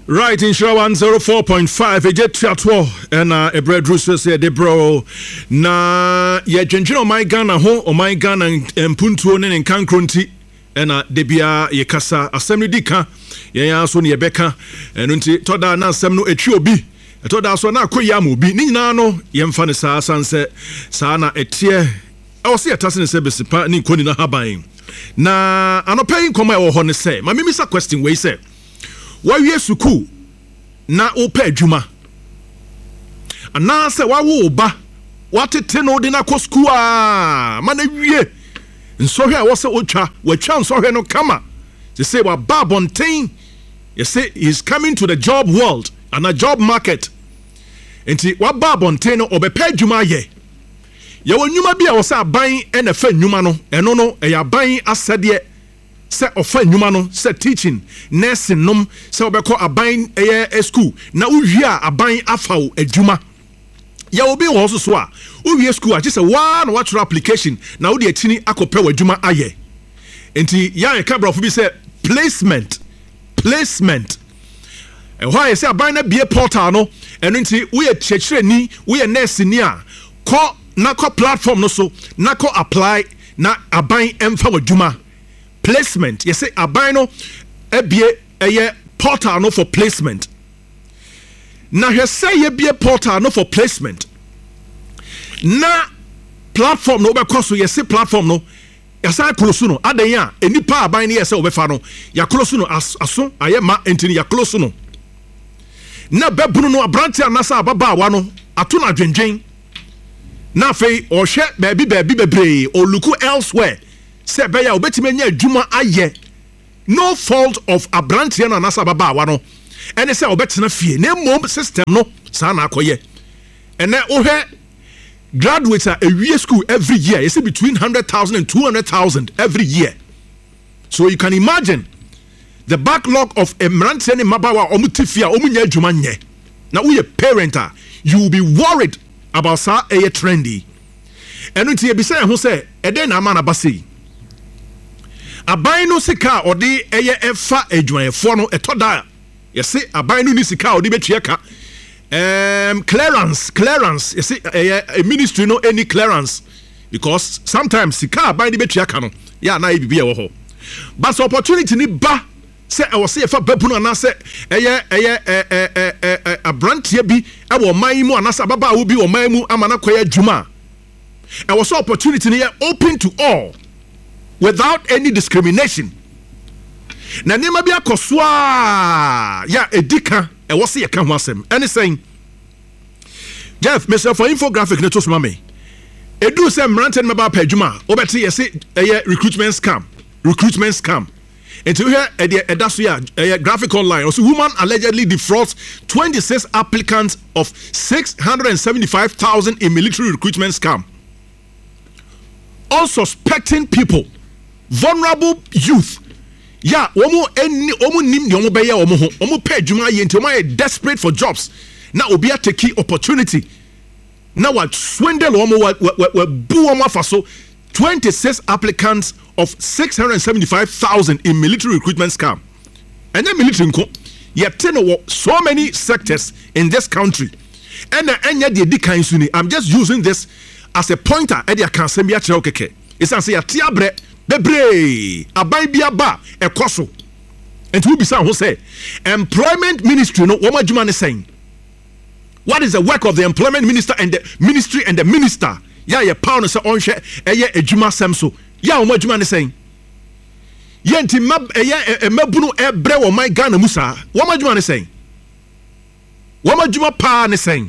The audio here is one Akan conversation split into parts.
Right in Shira 104.5 eje triatwo na ebredru so say de bro na ye dwenjene o my Ghana ho o my Ghana mpuntuo ne nkankronti na de bia ye kasa asem no dika ye aso ne ye beka eno nti toda na asem no etwi obi toda so na akoya ma obi ni nyina no ye mfa ne saa sanse saa na etie e wo se yetase ne se besipa ni nkoni na haban na anopai nkoma e wo ho ne se ma mimisa question we say wawie suku na opa adwuma ana se wawo ba watete no de na ko school a ma na wie nsohwe a wo se otwa nsohwe no kama they say wa babontain you say he's coming to the job world and a job market enti wa babontain no obepa adwuma ye wo nnwuma bi a wo se aban na fa nnwuma no eno no e aban asede se ofa nnwuma no se teaching nursing nom se obekọ aban school na uwia aban afaw adwuma ya obi wo so a uwie school a just one what application na wo de atini akopɛ wadwuma aye enti ya kabrafo bi se placement ho aye se aban na bie portal no eno enti wo ye chechireni wo ye nurse ni a ko na ko platform no so na ko apply na aban emfa wadwuma placement you say abino ebie eye portal no for placement na he say ye bie portal no for placement na platform no be koso ye say platform no ya say close no adan ya enipa aban ye say obefa no ya close no aso aye ma entini ya close no na bebunu no abranti anasa ababa wa no ato na dwendwen na fei o hwe baabi bebre o luku elsewhere se beya obetime nya adwuma aye no fault of abrantie na nasa baba wa no ene se obetena fie na mom system no sa na akoye ene ohwe graduates a year school every year you see between 100,000 and 200,000 every year so you can imagine the backlog of abrantie ne mabawa omutifia omunya adwuma nye na wo ye parent you will be worried about sa trendy eno ntie bi say ho say eden na ama na basei aban no sika odi eye efa adwumayefo no etoda yesi aban no ni sika odi betua ka clearance yesi a ministry no any clearance because sometimes sika aban di betua ka no ya na bibia wo ho but opportunity ni ba se e wo se efa babu no na se eye abrantie bi e wo man mu anasa baba wo bi wo man mu amana koya adwuma e wo so opportunity ni open to all without any discrimination na nema bia koswa ya edika e wo se ye ka ho asem any saying Jeff Mr. for infographic ne to so mame edu se mranten meba pa adwuma obeti ye se recruitment scam enti here edaso ya graphic online also woman allegedly defrauds 26 applicants of 675,000 in military recruitment scam unsuspecting people vulnerable youth ya omo nim de omo beye omo pay adwuma ye nti omo are desperate for jobs na obi ateki opportunity na what swindle omo wa bu omo afaso 26 applicants of 675,000 in military recruitment scam and then military nko yet so many sectors in this country and enya de dikan suni I'm just using this as a pointer e dia kan sem bia kire okeke isan say ya tiabre bebre aban bia ba ekoso enti wo bisa ho say employment ministry no wo madwuma ne saying what is the work of the employment minister and the ministry and the minister ya ye pound say onhwe eye adwuma sem so ya wo madwuma ne saying yenti mabunu ebre wo man Ghana musa wo madwuma ne saying wo madwuma pa ne saying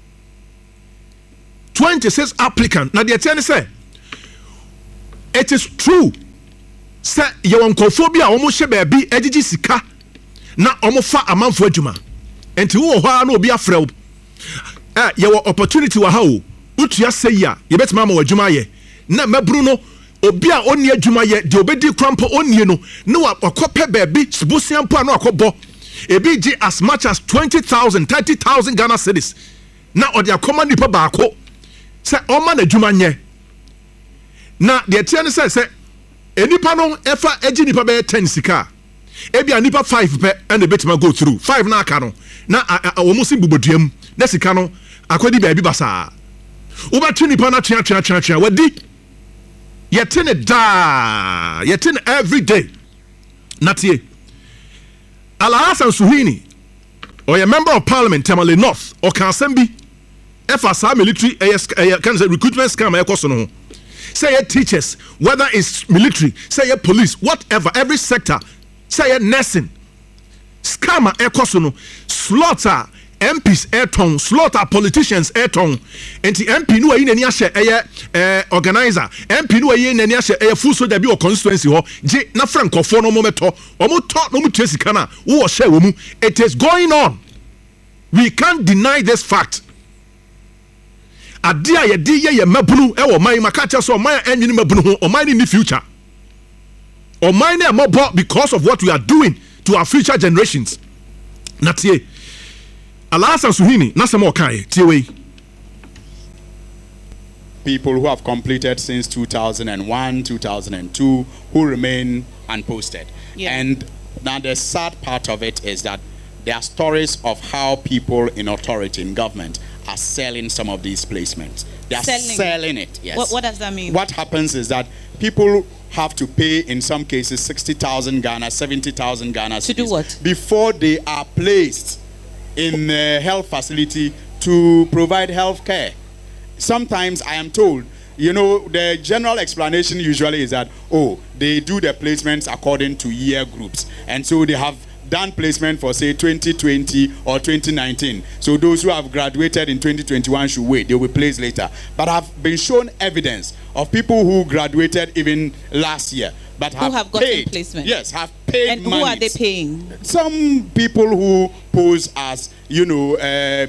26 applicants. Now the attorney say it is true. Say you want kophobia almost baby edgy sika na omofa amanfo adwuma. Enti wo ho na obi afrɛ your opportunity wa ha o. Utua say ya ye betima ma wadwuma ye. Na mabru no obi a oni adwuma ye de obedi krampo oni no na wakɔpɛ baby sibusiampo na akɔbɔ. Ebi gi as much as 20,000 30,000 Ghana cedis. Na odi akɔma nipa baako se oma na dwuma nye na de tie ne se enipa no efa agi nipa be 10 sika Ebi anipa 5 pe and the bit go through 5 na aka no na almost buboduam na sika no akwadi baabi basa ubatu nipa na twa wadi yete ne every day natie Alhassan Suhuyini or a member of parliament Tamale North or Kansembi FSA military recruitment scam ekoso say teachers, whether it's military, say police, whatever, every sector, say nursing, scammer ekoso slaughter MPs airton, slaughter politicians airton, and the MP no ayi nani ahye organizer, MP no ayi nani ahye full soldier bi o constituency ho, je na frankofo no mometo, omo to no mutu sika na wo share wo mu. It is going on. We can't deny this fact. Adia ye di ye mabunu e wo man makacha so man enwini mabunu ho, o man in the future. O man na mobo because of what we are doing to our future generations. Natie Alhassan Suhuyini, nasemo kai, tiwe. People who have completed since 2001, 2002, who remain unposted. Yeah. And now the sad part of it is that there are stories of how people in authority, in government, are selling some of these placements. They are selling it, yes. What does that mean? What happens is that people have to pay, in some cases, 60,000 Ghana, 70,000 Ghana. To do what? Before they are placed in a health facility to provide health care. Sometimes I am told, the general explanation usually is that, they do the placements according to year groups. And so they have done placement for, say, 2020 or 2019. So those who have graduated in 2021 should wait. They will be placed later. But I've been shown evidence of people who graduated even last year, but have gotten placement. Yes, have paid and money. Who are they paying? Some people who pose as,